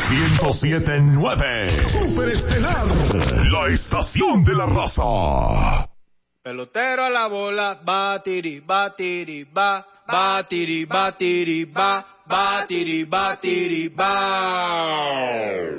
107.9 Superestelar, la estación de la raza. Pelotero a la bola, batiri, batiri, ba, batiri, batiri, ba, batiri, batiri, ba.